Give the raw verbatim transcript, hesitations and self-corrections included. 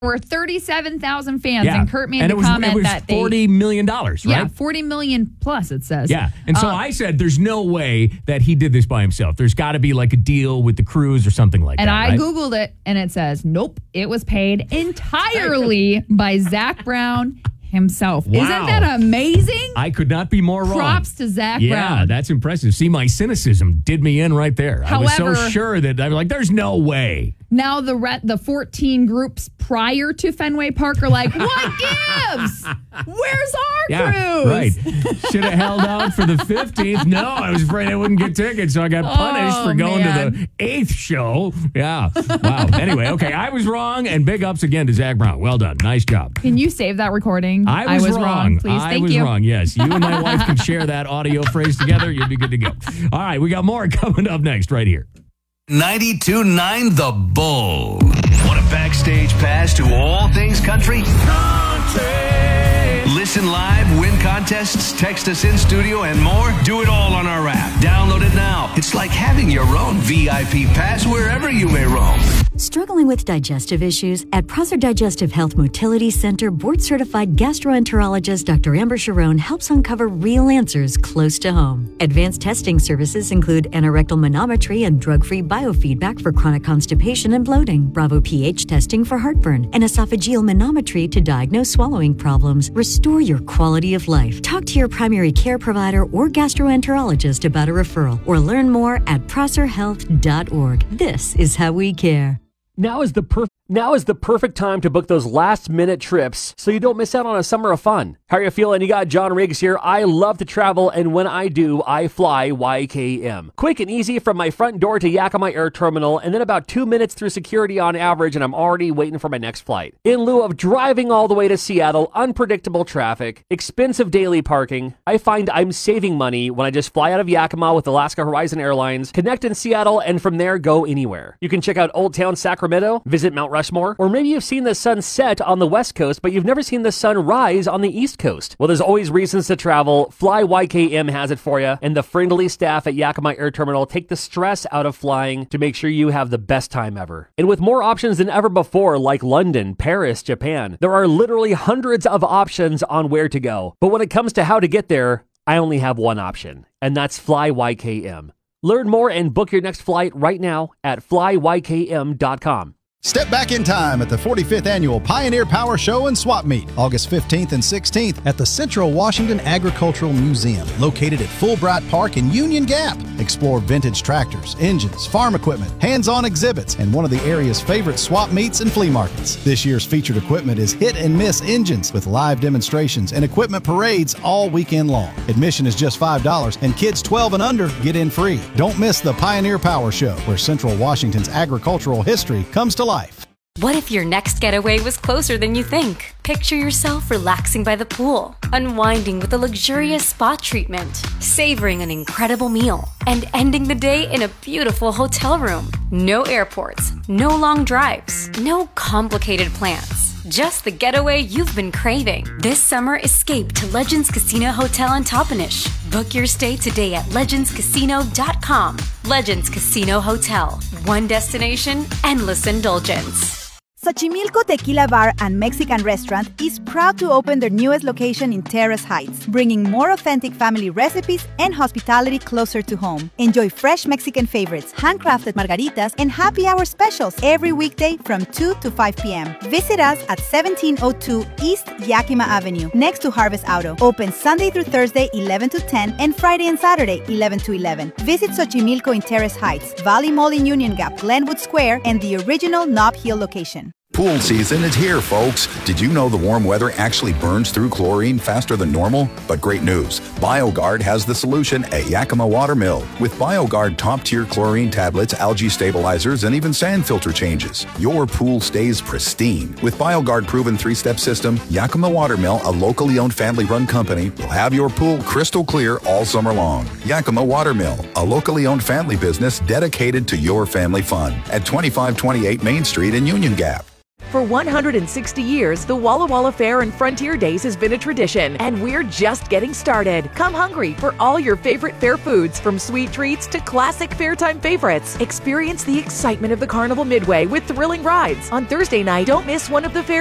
were thirty-seven thousand fans, Yeah. and Kurt made and the it was, comment it was that they... forty million dollars, right? Yeah, forty million plus, it says. Yeah. And so Uh, I said, there's no way that he did this by himself. There's got to be like a deal with the cruise or something like And that. I right? Googled it, and it says, nope, it was paid entirely by Zach Brown himself. Wow. Isn't that amazing? I could not be more wrong. Props to Zach yeah, Brown. that's impressive. See, my cynicism did me in right there. I was so However- sure that I was like, there's no way. Now the re- the fourteen groups prior to Fenway Park are like, what gives? Where's our Yeah, cruise? right. Should have held out for the fifteenth. No, I was afraid I wouldn't get tickets, so I got punished Oh, for going man. to the eighth show. Yeah. Wow. Anyway, okay, I was wrong, and big ups again to Zach Brown. Well done. Nice job. Can you save that recording? I was, wrong. Please, I thank was you. wrong. Yes, you and my wife can share that audio phrase together. You'll be good to go. All right, we got more coming up next right here. ninety-two point nine The Bull. Want a backstage pass to all things country? Country! Listen live, win contests, text us in studio, and more? Do it all on our app. Download it now. It's like having your own V I P pass wherever you may roam. Struggling with digestive issues? At Prosser Digestive Health Motility Center, board-certified gastroenterologist Doctor Amber Sharon helps uncover real answers close to home. Advanced testing services include anorectal manometry and drug-free biofeedback for chronic constipation and bloating, Bravo pH testing for heartburn, and esophageal manometry to diagnose swallowing problems. Restore your quality of life. Talk to your primary care provider or gastroenterologist about a referral, or learn more at prosser health dot org. This is how we care. Now is the perfect now is the perfect time to book those last minute trips so you don't miss out on a summer of fun. How are you feeling? You got John Riggs here. I love to travel, and when I do, I fly Y K M. Quick and easy from my front door to Yakima Air Terminal, and then about two minutes through security on average, and I'm already waiting for my next flight. In lieu of driving all the way to Seattle, unpredictable traffic, expensive daily parking, I find I'm saving money when I just fly out of Yakima with Alaska Horizon Airlines, connect in Seattle, and from there go anywhere. You can check out Old Town Sacramento, visit Mount Rushmore, or maybe you've seen the sun set on the West Coast, but you've never seen the sun rise on the East Coast. Well, there's always reasons to travel. Fly Y K M has it for you, and the friendly staff at Yakima Air Terminal take the stress out of flying to make sure you have the best time ever. And with more options than ever before, like London, Paris, Japan, there are literally hundreds of options on where to go. But when it comes to how to get there, I only have one option, and that's Fly Y K M. Learn more and book your next flight right now at fly y k m dot com. Step back in time at the forty-fifth Annual Pioneer Power Show and Swap Meet, August fifteenth and sixteenth at the Central Washington Agricultural Museum, located at Fulbright Park in Union Gap. Explore vintage tractors, engines, farm equipment, hands-on exhibits, and one of the area's favorite swap meets and flea markets. This year's featured equipment is hit and miss engines with live demonstrations and equipment parades all weekend long. Admission is just five dollars, and kids twelve and under get in free. Don't miss the Pioneer Power Show, where Central Washington's agricultural history comes to life. Life. What if your next getaway was closer than you think? Picture yourself relaxing by the pool, unwinding with a luxurious spa treatment, savoring an incredible meal, and ending the day in a beautiful hotel room. No airports, no long drives, no complicated plans. Just the getaway you've been craving. This summer, escape to Legends Casino Hotel in Toppenish. Book your stay today at legends casino dot com. Legends Casino Hotel. One destination, endless indulgence. Xochimilco Tequila Bar and Mexican Restaurant is proud to open their newest location in Terrace Heights, bringing more authentic family recipes and hospitality closer to home. Enjoy fresh Mexican favorites, handcrafted margaritas, and happy hour specials every weekday from two to five p.m. Visit us at seventeen oh two East Yakima Avenue, next to Harvest Auto. Open Sunday through Thursday, eleven to ten, and Friday and Saturday, eleven to eleven. Visit Xochimilco in Terrace Heights, Valley Mall in Union Gap, Glenwood Square, and the original Nob Hill location. Pool season is here, folks. Did you know the warm weather actually burns through chlorine faster than normal? But great news, BioGuard has the solution at Yakima Water Mill. With BioGuard top-tier chlorine tablets, algae stabilizers, and even sand filter changes, your pool stays pristine. With BioGuard proven three-step system, Yakima Water Mill, a locally owned family-run company, will have your pool crystal clear all summer long. Yakima Water Mill, a locally owned family business dedicated to your family fun at twenty-five twenty-eight Main Street in Union Gap. For one hundred sixty years, the Walla Walla Fair and Frontier Days has been a tradition, and we're just getting started. Come hungry for all your favorite fair foods, from sweet treats to classic fairtime favorites. Experience the excitement of the Carnival Midway with thrilling rides. On Thursday night, don't miss one of the fair's